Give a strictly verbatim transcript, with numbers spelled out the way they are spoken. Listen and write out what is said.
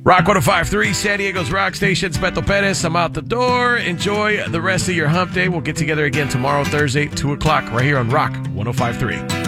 Rock one oh five point three, San Diego's rock stations. Beto Perez, I'm out the door. Enjoy the rest of your hump day. We'll get together again tomorrow, Thursday, two o'clock, right here on Rock one oh five point three.